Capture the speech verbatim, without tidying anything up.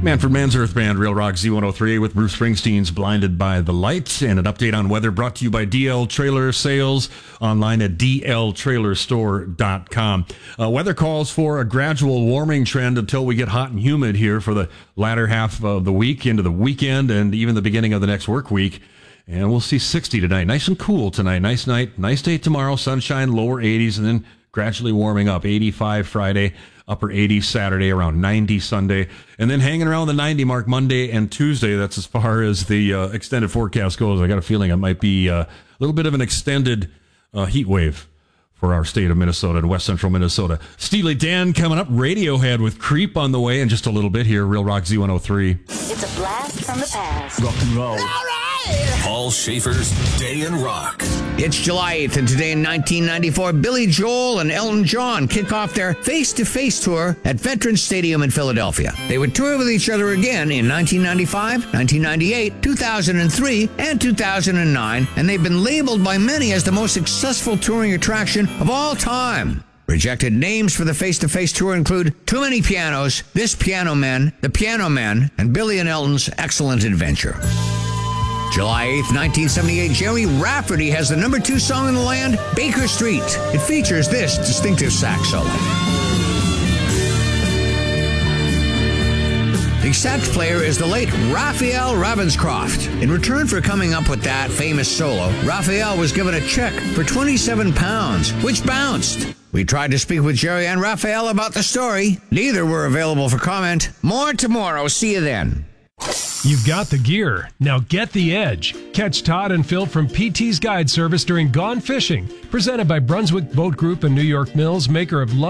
Manfred Mann's Earth Band, Real Rock Z one oh three with Bruce Springsteen's Blinded by the Light, and an update on weather brought to you by D L Trailer Sales, online at d l trailer store dot com. Uh, weather calls for a gradual warming trend until we get hot and humid here for the latter half of the week, into the weekend, and even the beginning of the next work week. And we'll see sixty tonight. Nice and cool tonight. Nice night. Nice day tomorrow. Sunshine, lower eighties, and then gradually warming up. eighty-five Friday, upper eighties Saturday, around ninety Sunday, and then hanging around the ninety mark Monday and Tuesday. That's as far as the uh, extended forecast goes. I got a feeling it might be uh, a little bit of an extended uh, heat wave for our state of Minnesota and west central Minnesota. Steely Dan coming up. Radiohead with Creep on the way in just a little bit here. Real Rock Z one oh three. It's a blast from the past. Rock and roll. All right. Paul Schaefer's Day in Rock. It's July eighth, and today in nineteen ninety-four, Billy Joel and Elton John kick off their face-to-face tour at Veterans Stadium in Philadelphia. They would tour with each other again in nineteen ninety-five, nineteen ninety-eight, two thousand three, and two thousand nine, and they've been labeled by many as the most successful touring attraction of all time. Rejected names for the face-to-face tour include Too Many Pianos, This Piano Man, The Piano Man, and Billy and Elton's Excellent Adventure. July eighth, nineteen seventy-eight, Jerry Rafferty has the number two song in the land, Baker Street. It features this distinctive sax solo. The sax player is the late Raphael Ravenscroft. In return for coming up with that famous solo, Raphael was given a check for twenty-seven pounds, which bounced. We tried to speak with Jerry and Raphael about the story. Neither were available for comment. More tomorrow. See you then. You've got the gear. Now get the edge. Catch Todd and Phil from P T's Guide Service during Gone Fishing, presented by Brunswick Boat Group and New York Mills, maker of